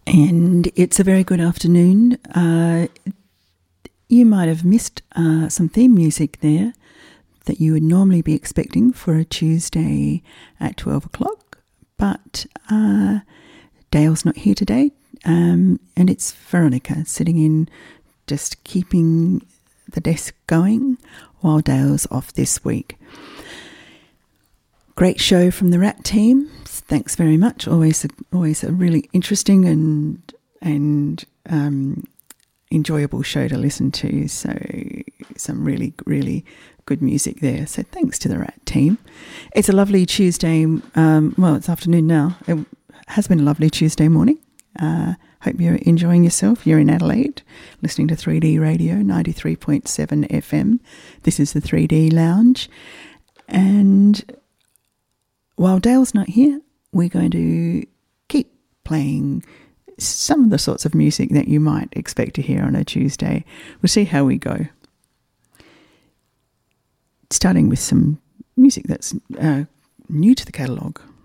And it's a very good afternoon. You might have missed some theme music there that you would normally be expecting for a Tuesday at 12 o'clock. But Dale's not here today, and it's Veronica sitting in, just keeping the desk going while Dale's off this week. Great show from the Rat team. Thanks very much. Always a really interesting and enjoyable show to listen to. So some really, really good music there. So thanks to the Rat team. It's a lovely Tuesday. Well, it's afternoon now. It has been a lovely Tuesday morning. Hope you're enjoying yourself. You're in Adelaide, listening to 3D Radio, 93.7 FM. This is the 3D Lounge. And while Dale's not here, we're going to keep playing some of the sorts of music that you might expect to hear on a Tuesday. We'll see how we go. Starting with some music that's new to the catalogue.